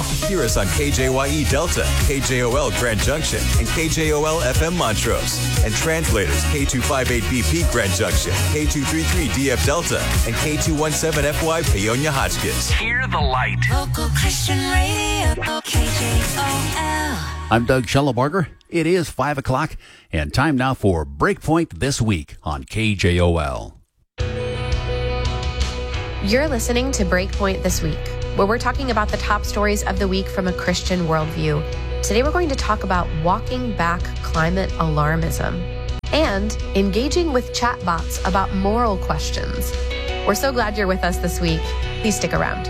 Hear us on KJYE Delta, KJOL Grand Junction, and KJOL FM Montrose. And translators K258BP Grand Junction, K233 DF Delta, and K217FY Paonia Hotchkiss. Hear the light. Local Christian Radio, KJOL. I'm Doug Schellebarger. It is 5 o'clock, and time now for Breakpoint This Week on KJOL. You're listening to Breakpoint This Week, where we're talking about the top stories of the week from a Christian worldview. Today we're going to talk about walking back climate alarmism and engaging with chatbots about moral questions. We're so glad you're with us this week. Please stick around.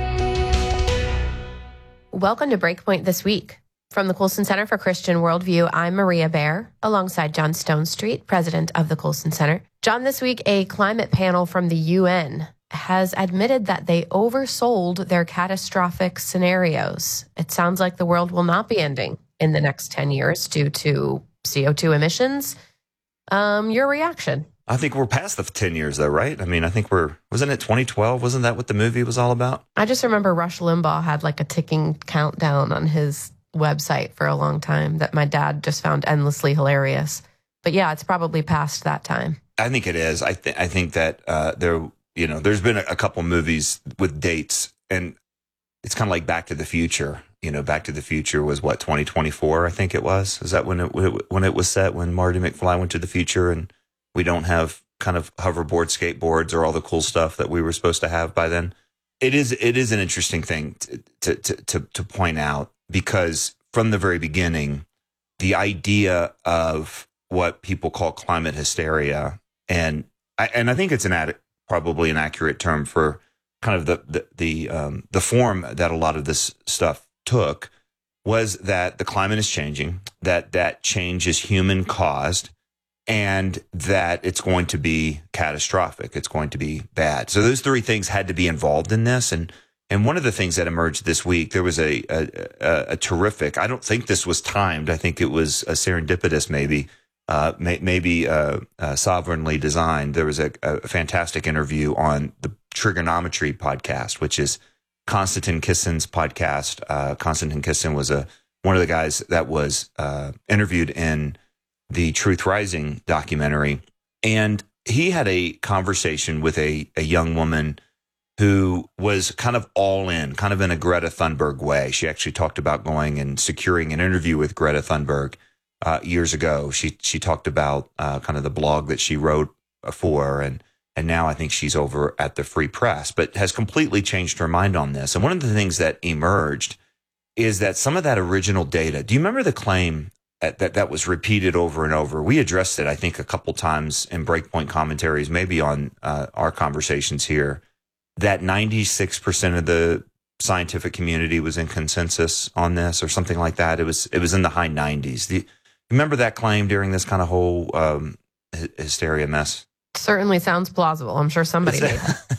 Welcome to Breakpoint This Week. From the Colson Center for Christian Worldview, I'm Maria Bear, alongside John Stonestreet, president of the Colson Center. John, this week, a climate panel from the UN has admitted that they oversold their catastrophic scenarios. It sounds like the world will not be ending in the next 10 years due to CO2 emissions. Your reaction? I think we're past the 10 years, though, right? I mean, I think wasn't it 2012? Wasn't that what the movie was all about? I just remember Rush Limbaugh had like a ticking countdown on his website for a long time that my dad just found endlessly hilarious. But yeah, it's probably past that time. I think it is. I think that there's been a couple movies with dates, and it's kind of like Back to the Future. Back to the Future was what, 2024? I think it was. Is that when it was set? When Marty McFly went to the future, and we don't have kind of hoverboard, skateboards, or all the cool stuff that we were supposed to have by then. It is an interesting thing to point out, because from the very beginning, the idea of what people call climate hysteria, and I think it's probably an accurate term for kind of the form that a lot of this stuff took, was that the climate is changing, that change is human caused, and that it's going to be catastrophic. It's going to be bad. So those three things had to be involved in this. And one of the things that emerged this week, there was a terrific, I don't think this was timed. I think it was a serendipitous, maybe sovereignly designed. There was a fantastic interview on the Trigonometry podcast, which is Konstantin Kissin's podcast. Konstantin Kissin was one of the guys that was interviewed in the Truth Rising documentary. And he had a conversation with a young woman who was kind of all in, kind of in a Greta Thunberg way. She actually talked about going and securing an interview with Greta Thunberg years ago. She talked about kind of the blog that she wrote for, and now I think she's over at the Free Press, but has completely changed her mind on this. And one of the things that emerged is that some of that original data, do you remember the claim that was repeated over and over? We addressed it, I think, a couple times in Breakpoint commentaries, maybe on our conversations here, that 96% of the scientific community was in consensus on this, or something like that. It was in the high 90s. Do you remember that claim during this kind of whole hysteria mess? Certainly sounds plausible. I'm sure somebody made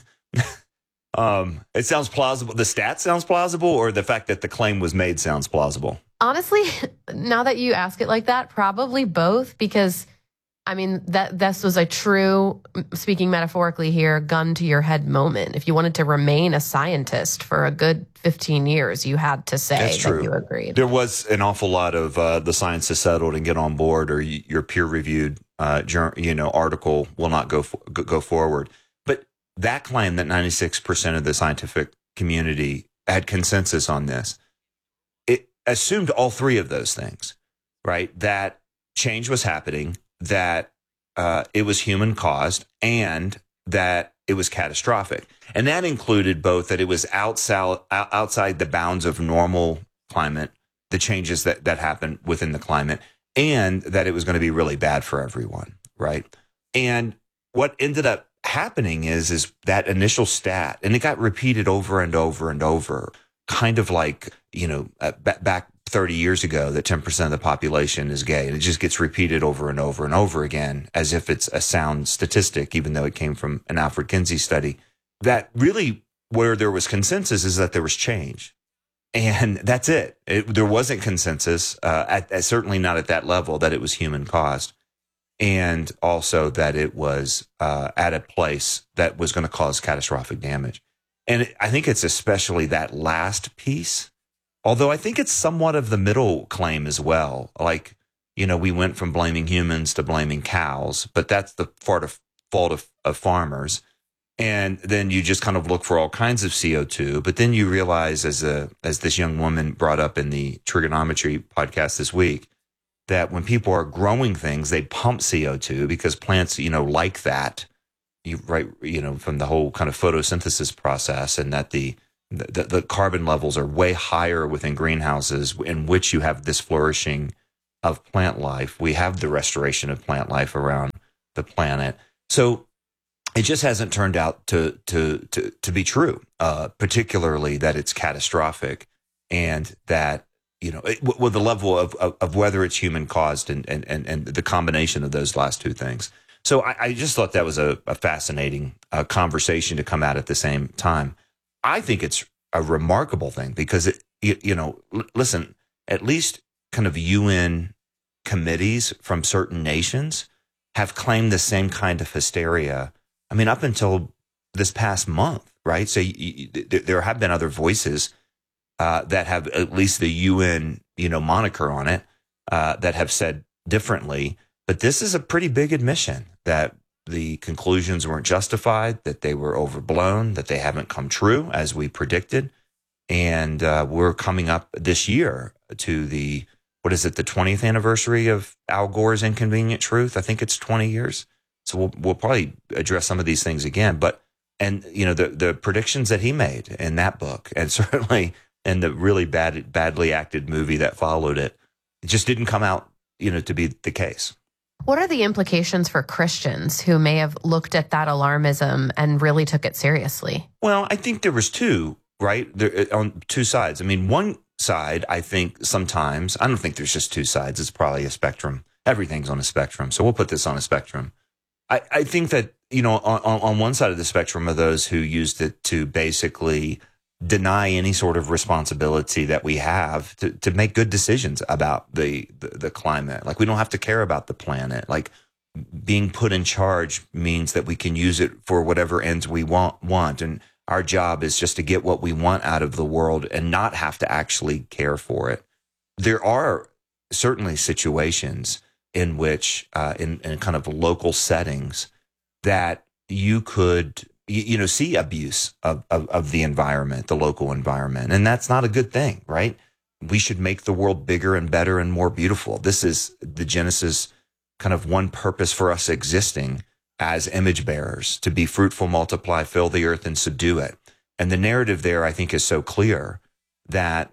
that. It sounds plausible. The stat sounds plausible, or the fact that the claim was made sounds plausible? Honestly, now that you ask it like that, probably both, because I mean, this was a true, speaking metaphorically here, gun to your head moment. If you wanted to remain a scientist for a good 15 years, you had to say that you agreed. There was an awful lot of the science is settled and get on board, or your peer-reviewed article will not go forward. But that claim that 96% of the scientific community had consensus on this, it assumed all three of those things, right? That change was happening, that it was human caused, and that it was catastrophic. And that included both that it was outside the bounds of normal climate, the changes that happened within the climate, and that it was going to be really bad for everyone, right? And what ended up happening is that initial stat, and it got repeated over and over and over, kind of like, back 30 years ago, that 10% of the population is gay. And it just gets repeated over and over and over again as if it's a sound statistic, even though it came from an Alfred Kinsey study. That really, where there was consensus is that there was change. And that's it. There wasn't consensus, certainly not at that level, that it was human caused. And also that it was at a place that was going to cause catastrophic damage. And I think it's especially that last piece, Although I think it's somewhat of the middle claim as well. Like, we went from blaming humans to blaming cows, but that's the fault of farmers. And then you just kind of look for all kinds of CO2. But then you realize, as this young woman brought up in the trigonometry podcast this week, that when people are growing things, they pump CO2 because plants, like that, from the whole kind of photosynthesis process, and that the carbon levels are way higher within greenhouses in which you have this flourishing of plant life. We have the restoration of plant life around the planet. So it just hasn't turned out to be true, particularly that it's catastrophic, and that, with the level of whether it's human caused and the combination of those last two things. So I just thought that was a fascinating conversation to come out at the same time. I think it's a remarkable thing because listen, at least kind of UN committees from certain nations have claimed the same kind of hysteria. I mean, up until this past month, right? So there have been other voices that have at least the UN, moniker on it, that have said differently. But this is a pretty big admission that the conclusions weren't justified, that they were overblown, that they haven't come true as we predicted. And we're coming up this year to the 20th anniversary of Al Gore's Inconvenient Truth? I think it's 20 years. So we'll probably address some of these things again. But, the predictions that he made in that book, and certainly in the really badly acted movie that followed it, just didn't come out, to be the case. What are the implications for Christians who may have looked at that alarmism and really took it seriously? Well, I think there was two, right? On two sides. I mean, one side, I think sometimes, I don't think there's just two sides. It's probably a spectrum. Everything's on a spectrum. So we'll put this on a spectrum. I think that, on one side of the spectrum are those who used it to basically deny any sort of responsibility that we have to make good decisions about the climate. Like, we don't have to care about the planet. Like, being put in charge means that we can use it for whatever ends we want. And our job is just to get what we want out of the world and not have to actually care for it. There are certainly situations in which, in kind of local settings, that you could see abuse of the environment, the local environment. And that's not a good thing, right? We should make the world bigger and better and more beautiful. This is the Genesis kind of one purpose for us existing as image bearers, to be fruitful, multiply, fill the earth, and subdue it. And the narrative there, I think, is so clear that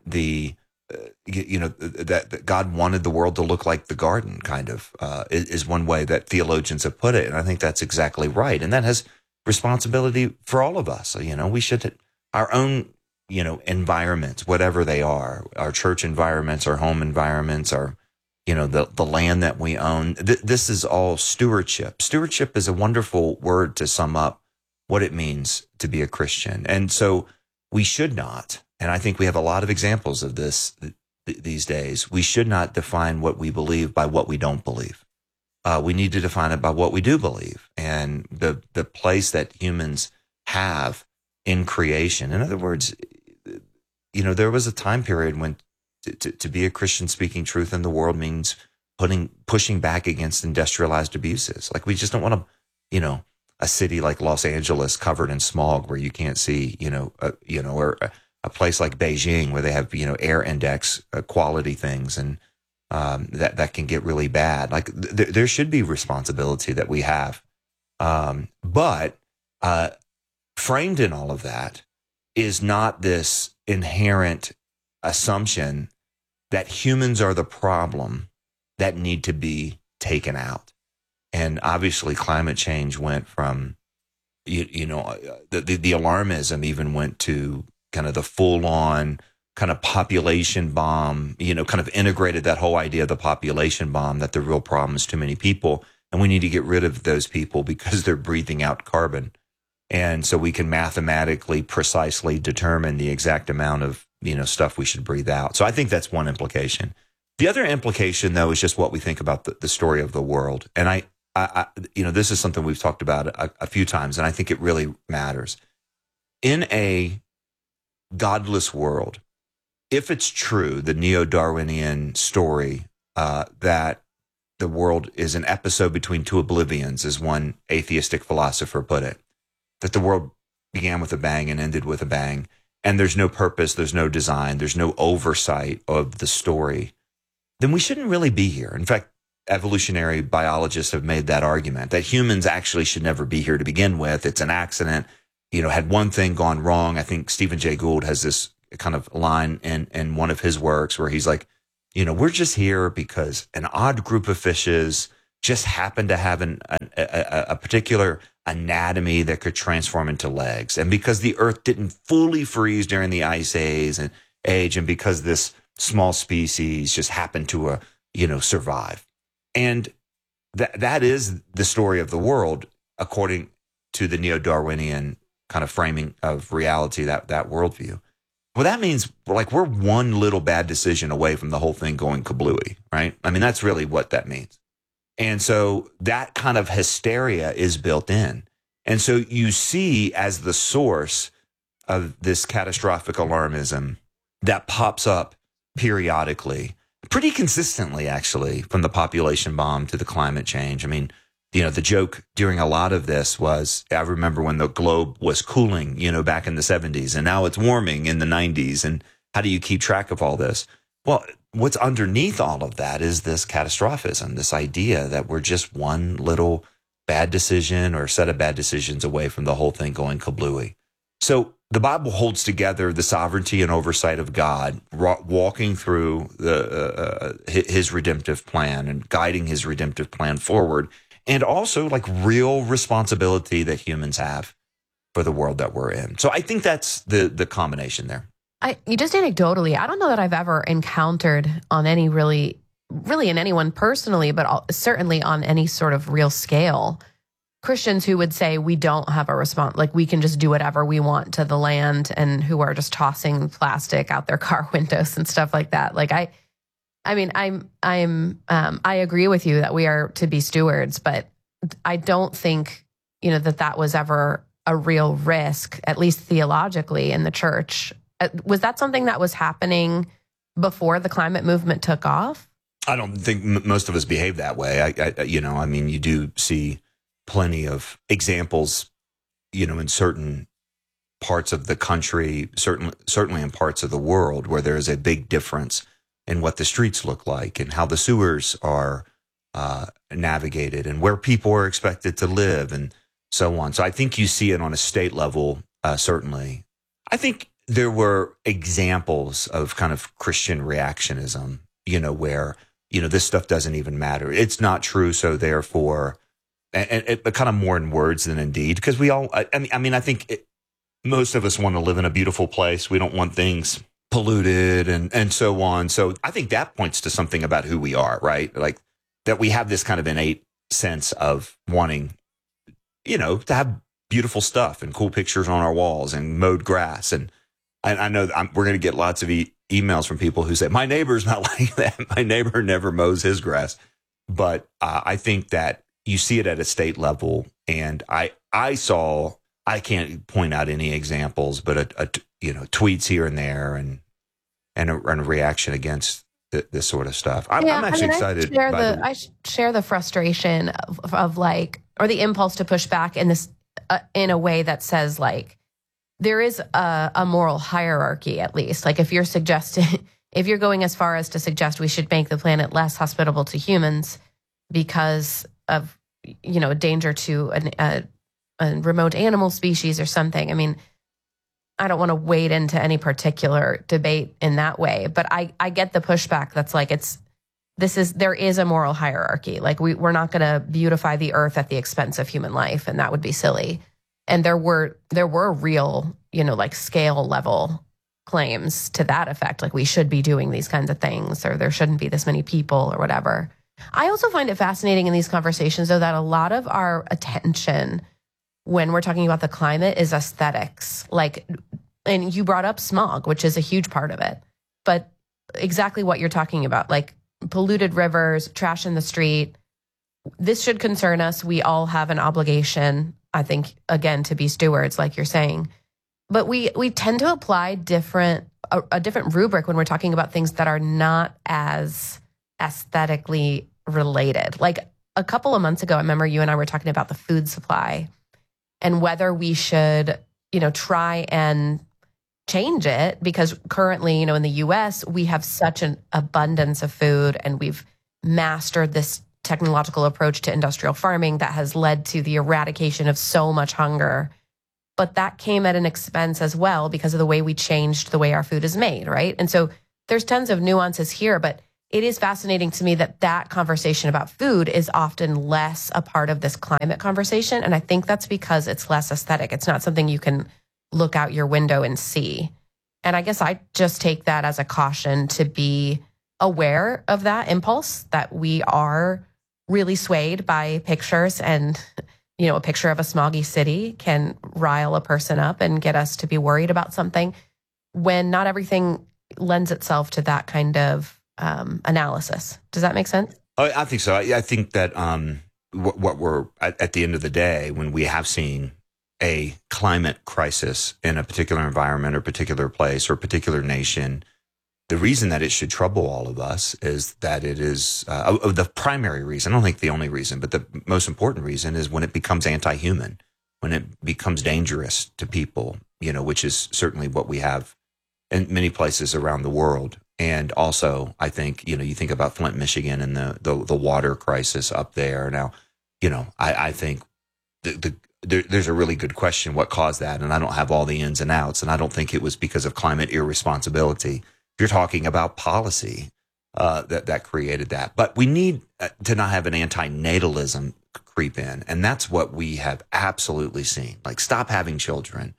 that God wanted the world to look like the garden, kind of, is one way that theologians have put it. And I think that's exactly right. And that has responsibility for all of us. We should, our own, environments, whatever they are, our church environments, our home environments, our, the land that we own. This is all stewardship. Stewardship is a wonderful word to sum up what it means to be a Christian. And so we should not, and I think we have a lot of examples of this these days, we should not define what we believe by what we don't believe. We need to define it by what we do believe, and the place that humans have in creation. In other words, there was a time period when to be a Christian speaking truth in the world means pushing back against industrialized abuses. Like, we just don't want to, a city like Los Angeles covered in smog where you can't see, or a place like Beijing where they have, air index quality things, and that can get really bad. Like, there should be responsibility that we have. But framed in all of that is not this inherent assumption that humans are the problem that need to be taken out. And obviously climate change went from, the alarmism even went to kind of the full-on kind of population bomb, kind of integrated that whole idea of the population bomb, that the real problem is too many people, and we need to get rid of those people because they're breathing out carbon. And so we can mathematically precisely determine the exact amount of, stuff we should breathe out. So I think that's one implication. The other implication, though, is just what we think about the story of the world. And I this is something we've talked about a few times, and I think it really matters. In a godless world, if it's true, the neo-Darwinian story that the world is an episode between two oblivions, as one atheistic philosopher put it, that the world began with a bang and ended with a bang, and there's no purpose, there's no design, there's no oversight of the story, then we shouldn't really be here. In fact, evolutionary biologists have made that argument, that humans actually should never be here to begin with. It's an accident. Had one thing gone wrong, I think Stephen Jay Gould has this kind of line in one of his works where he's like, we're just here because an odd group of fishes just happened to have a particular anatomy that could transform into legs. And because the earth didn't fully freeze during the ice age, and because this small species just happened to, survive. And that is the story of the world, according to the neo-Darwinian kind of framing of reality, that worldview. Well, that means we're one little bad decision away from the whole thing going kablooey, right? I mean, that's really what that means. And so that kind of hysteria is built in. And so you see as the source of this catastrophic alarmism that pops up periodically, pretty consistently, actually, from the population bomb to the climate change. I mean, the joke during a lot of this was, I remember when the globe was cooling, back in the 70s, and now it's warming in the 90s. And how do you keep track of all this? Well, what's underneath all of that is this catastrophism, this idea that we're just one little bad decision or set of bad decisions away from the whole thing going kablooey. So the Bible holds together the sovereignty and oversight of God, walking through his redemptive plan and guiding his redemptive plan forward, and also real responsibility that humans have for the world that we're in. So I think that's the combination there. Just anecdotally, I don't know that I've ever encountered on any really in anyone personally, but certainly on any sort of real scale, Christians who would say we don't have a response, we can just do whatever we want to the land, and who are just tossing plastic out their car windows and stuff like that. I agree with you that we are to be stewards, but I don't think, that was ever a real risk, at least theologically, in the church. Was that something that was happening before the climate movement took off? I don't think most of us behave that way. You do see plenty of examples, in certain parts of the country, certainly in parts of the world, where there is a big difference in what the streets look like and how the sewers are navigated and where people are expected to live and so on. So I think you see it on a state level, certainly. I think there were examples of kind of Christian reactionism, where, this stuff doesn't even matter. It's not true, so therefore, and kind of more in words than in deed, because we all, I think most of us want to live in a beautiful place. We don't want things polluted and so on. So I think that points to something about who we are, right? That we have this kind of innate sense of wanting, to have beautiful stuff and cool pictures on our walls and mowed grass. And I know we're going to get lots of emails from people who say, my neighbor's not like that. My neighbor never mows his grass. But I think that you see it at a state level. And I can't point out any examples, but tweets here and there and a reaction against this sort of stuff. I'm actually excited. I share the frustration of or the impulse to push back in this in a way that says there is a moral hierarchy, at least. If you're suggesting, if you're going as far as to suggest we should make the planet less hospitable to humans because of danger to a remote animal species or something. I don't want to wade into any particular debate in that way, but I get the pushback that's there is a moral hierarchy. We're not going to beautify the earth at the expense of human life, and that would be silly. And there were real, scale level claims to that effect. We should be doing these kinds of things, or there shouldn't be this many people or whatever. I also find it fascinating in these conversations, though, that a lot of our attention when we're talking about the climate is aesthetics. And you brought up smog, which is a huge part of it. But exactly what you're talking about, polluted rivers, trash in the street, this should concern us. We all have an obligation, I think, again, to be stewards, like you're saying. But we tend to apply different a different rubric when we're talking about things that are not as aesthetically related. Like a couple of months ago, I remember you and I were talking about the food supply and whether we should, try and change it, because currently, in the US, we have such an abundance of food and we've mastered this technological approach to industrial farming that has led to the eradication of so much hunger. But that came at an expense as well because of the way we changed the way our food is made, right? And so there's tons of nuances here, but it is fascinating to me that conversation about food is often less a part of this climate conversation. And I think that's because it's less aesthetic. It's not something you can look out your window and see. And I guess I just take that as a caution to be aware of that impulse, that we are really swayed by pictures, and a picture of a smoggy city can rile a person up and get us to be worried about something when not everything lends itself to that kind of analysis. Does that make sense? I think so. I think that what we're at the end of the day, when we have seen a climate crisis in a particular environment or particular place or particular nation, the reason that it should trouble all of us is that it is the primary reason. I don't think the only reason, but the most important reason is when it becomes anti-human, when it becomes dangerous to people, which is certainly what we have in many places around the world. And also, I think, you think about Flint, Michigan and the water crisis up there. Now, I think there's a really good question, what caused that? And I don't have all the ins and outs. And I don't think it was because of climate irresponsibility. You're talking about policy that created that. But we need to not have an anti-natalism creep in. And that's what we have absolutely seen. Like, stop having children.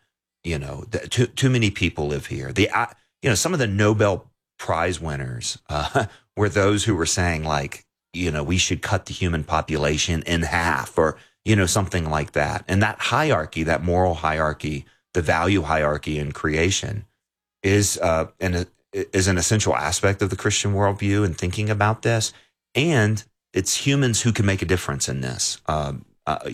Too many people live here. Some of the Nobel Prize winners were those who were saying, like, we should cut the human population in half, or, something like that. And that hierarchy, that moral hierarchy, the value hierarchy in creation is an essential aspect of the Christian worldview and thinking about this. And it's humans who can make a difference in this, and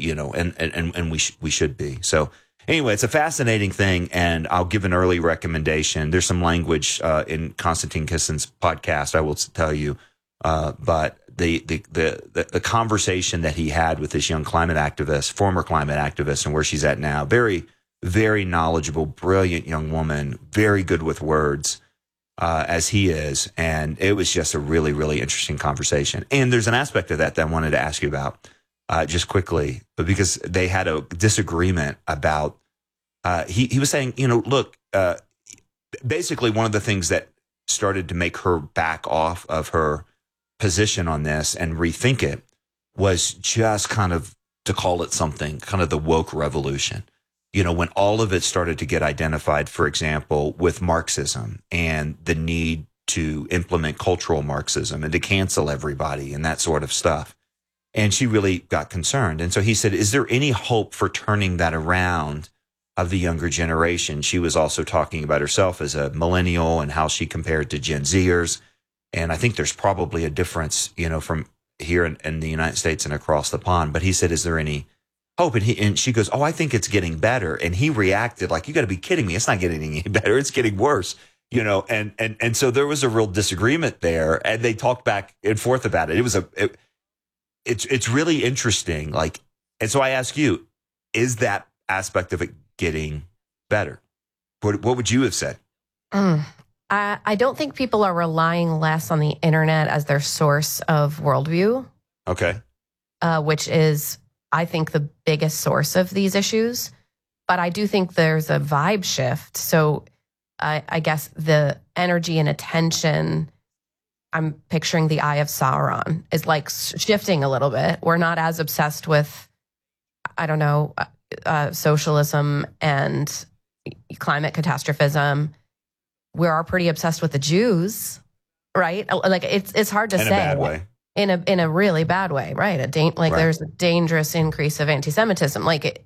we should be. So anyway, it's a fascinating thing, and I'll give an early recommendation. There's some language in Konstantin Kissin's podcast, I will tell you, but the conversation that he had with this young climate activist, former climate activist, and where she's at now, very, very knowledgeable, brilliant young woman, very good with words, as he is. And it was just a really, really interesting conversation. And there's an aspect of that I wanted to ask you about just quickly, but because they had a disagreement about, he was saying, look, basically one of the things that started to make her back off of her position on this and rethink it was just kind of, to call it something, kind of the woke revolution. When all of it started to get identified, for example, with Marxism and the need to implement cultural Marxism and to cancel everybody and that sort of stuff. And she really got concerned. And so he said, is there any hope for turning that around of the younger generation? She was also talking about herself as a millennial and how she compared to Gen Zers. And I think there's probably a difference, from here in the United States and across the pond. But he said, is there any hope? And she goes, oh, I think it's getting better. And he reacted like, you got to be kidding me. It's not getting any better. It's getting worse, and so there was a real disagreement there. And they talked back and forth about it. It's really interesting. Like, and so I ask you, is that aspect of it getting better? What would you have said? I don't think people are relying less on the internet as their source of worldview. Okay. Which is, I think, the biggest source of these issues. But I do think there's a vibe shift. So I guess the energy and attention, I'm picturing the Eye of Sauron, is like shifting a little bit. We're not as obsessed with, socialism and climate catastrophism. We are pretty obsessed with the Jews, right? Like it's hard to say. In a bad way. In a really bad way, right? Right. There's a dangerous increase of anti-Semitism.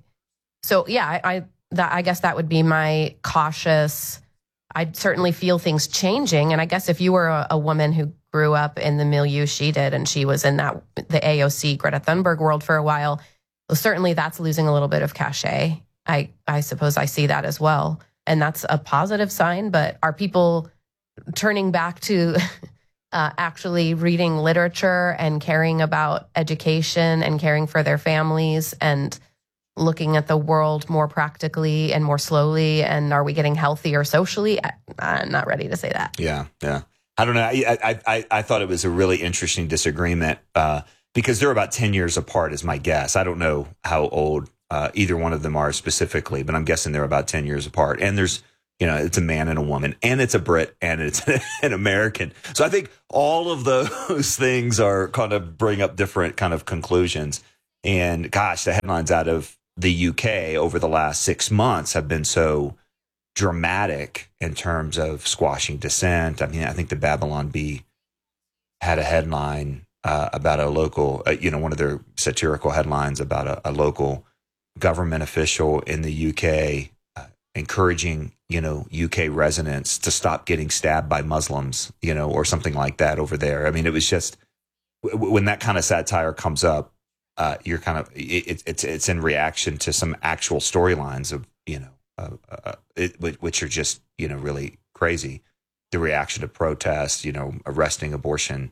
I guess that would be my cautious. I'd certainly feel things changing, and I guess if you were a woman who grew up in the milieu she did, and she was in the AOC Greta Thunberg world for a while, well, certainly that's losing a little bit of cachet. I suppose I see that as well. and that's a positive sign. But are people turning back to actually reading literature and caring about education and caring for their families and looking at the world more practically and more slowly? And are we getting healthier socially? I'm not ready to say that. Yeah. I don't know. I thought it was a really interesting disagreement because they're about 10 years apart, is my guess. I don't know how old either one of them are specifically, but I'm guessing they're about 10 years apart. And there's, it's a man and a woman, and it's a Brit, and it's an American. So I think all of those things are kind of bring up different kind of conclusions. And gosh, the headlines out of the UK over the last 6 months have been so dramatic in terms of squashing dissent. I mean, I think the Babylon Bee had a headline about a local, one of their satirical headlines about a local government official in the UK encouraging, UK residents to stop getting stabbed by Muslims, or something like that over there. I mean, it was just, when that kind of satire comes up, you're kind of, it's in reaction to some actual storylines of, which are just, really crazy. The reaction to protests, arresting abortion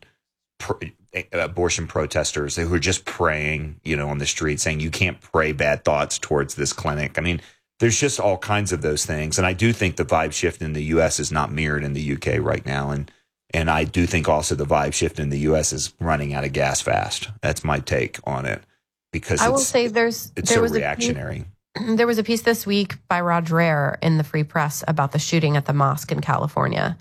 protesters who are just praying, on the street, saying you can't pray bad thoughts towards this clinic. I mean, there's just all kinds of those things. And I do think the vibe shift in the U.S. is not mirrored in the UK right now. And I do think also the vibe shift in the U.S. is running out of gas fast. That's my take on it. Because I will say it's so reactionary. There was a piece this week by Rod Dreher in the Free Press about the shooting at the mosque in California,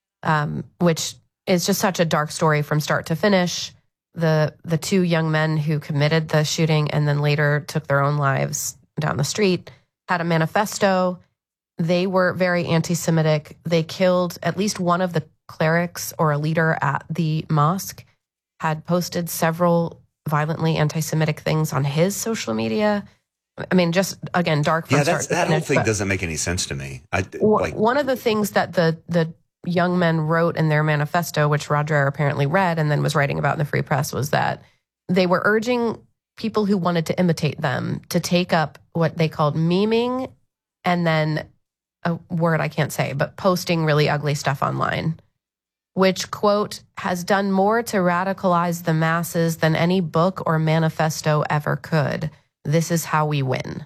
which is just such a dark story from start to finish. The two young men who committed the shooting and then later took their own lives down the street had a manifesto. They were very anti-Semitic. They killed at least one of the clerics or a leader at the mosque, had posted several violently anti-Semitic things on his social media. I mean, just, again, dark from start to finish. That whole thing doesn't make any sense to me. One of the things that the young men wrote in their manifesto, which Rod Dreher apparently read and then was writing about in the Free Press, was that they were urging people who wanted to imitate them to take up what they called memeing, and then a word I can't say, but posting really ugly stuff online, which, quote, has done more to radicalize the masses than any book or manifesto ever could. This is how we win.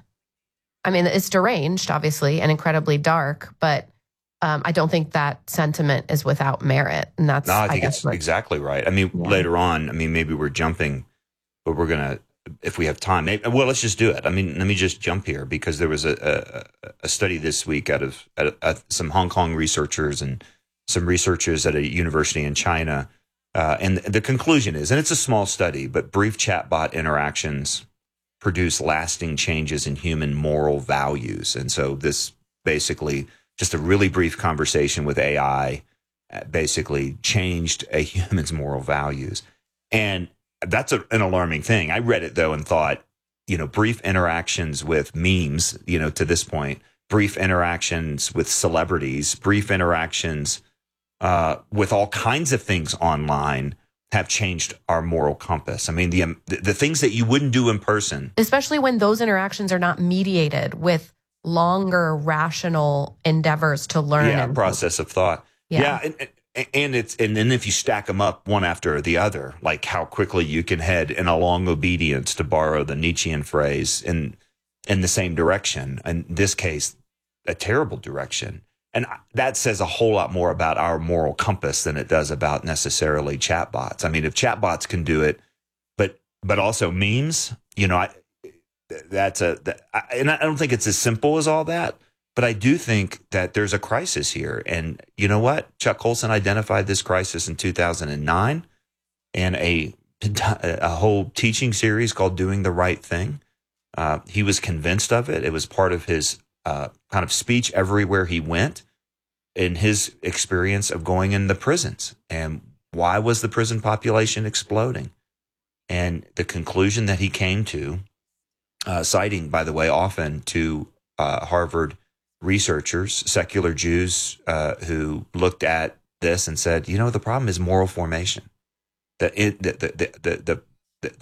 I mean, it's deranged, obviously, and incredibly dark, but I don't think that sentiment is without merit. And that's, I think it's exactly right. I mean, later on, maybe we're jumping, but we're going to, if we have time, let's just do it. I mean, let me just jump here, because there was a study this week out of some Hong Kong researchers and some researchers at a university in China. And the conclusion is, and it's a small study, but brief chatbot interactions produce lasting changes in human moral values. And so this basically, just a really brief conversation with AI basically changed a human's moral values. And that's an alarming thing. I read it, though, and thought, brief interactions with memes, to this point, brief interactions with celebrities, brief interactions with all kinds of things online have changed our moral compass. I mean, the things that you wouldn't do in person. Especially when those interactions are not mediated with longer rational endeavors to learn. Yeah, process of thought. Yeah. And then if you stack them up one after the other, like how quickly you can head in a long obedience, to borrow the Nietzschean phrase, in the same direction. In this case, a terrible direction. And that says a whole lot more about our moral compass than it does about necessarily chatbots. I mean, if chatbots can do it, but also memes, and I don't think it's as simple as all that. But I do think that there's a crisis here. And you know what? Chuck Colson identified this crisis in 2009 in a whole teaching series called Doing the Right Thing. He was convinced of it. It was part of his kind of speech everywhere he went in his experience of going in the prisons. And why was the prison population exploding? And the conclusion that he came to, citing, by the way, often to Harvard researchers, secular Jews, who looked at this and said, the problem is moral formation. The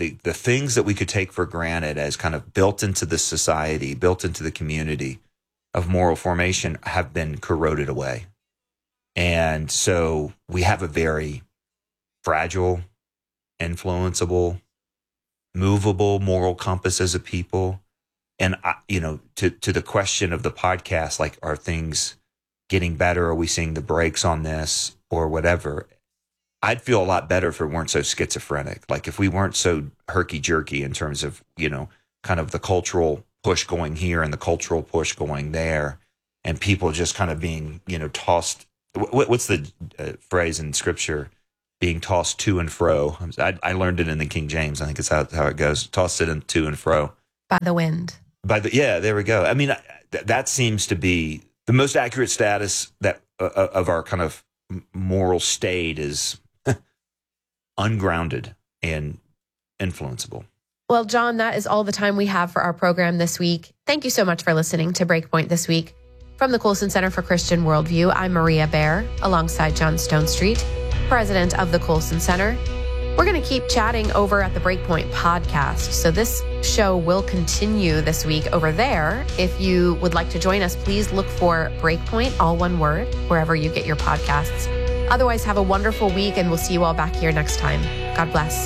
things that we could take for granted as kind of built into the society, built into the community, of moral formation have been corroded away. And so we have a very fragile, influenceable, movable moral compass as a people. And, to the question of the podcast, like, are things getting better? Are we seeing the brakes on this or whatever? I'd feel a lot better if we weren't so schizophrenic. Like, if we weren't so herky-jerky in terms of, kind of the cultural push going here and the cultural push going there, and people just kind of being, tossed. What's the phrase in Scripture? Being tossed to and fro. I learned it in the King James. I think it's how it goes. Tossed it to and fro. By the wind. Yeah, there we go. I mean, that seems to be the most accurate status that of our kind of moral state is ungrounded and influenceable. Well, John, that is all the time we have for our program this week. Thank you so much for listening to Breakpoint this week. From the Colson Center for Christian Worldview, I'm Maria Bear, alongside John Stonestreet, president of the Colson Center. We're going to keep chatting over at the Breakpoint podcast. So this show will continue this week over there. If you would like to join us, please look for Breakpoint, all one word, wherever you get your podcasts. Otherwise, have a wonderful week, and we'll see you all back here next time. God bless.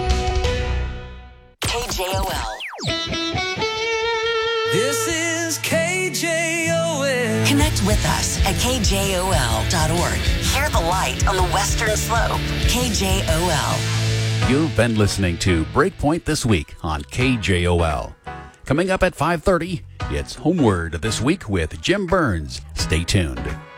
KJOL. This is KJOL. Connect with us at KJOL.org. Hear the light on the Western Slope. KJOL. You've been listening to Breakpoint This Week on KJOL. Coming up at 5:30, it's Homeward This Week with Jim Burns. Stay tuned.